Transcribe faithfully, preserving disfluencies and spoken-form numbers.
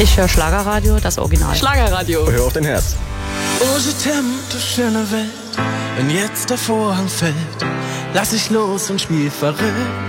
Ich höre Schlagerradio, das Original. Schlagerradio. Hör auf dein Herz. Oh, je t'aime, du schöne Welt. Wenn jetzt der Vorhang fällt, lass ich los und spiel verrückt.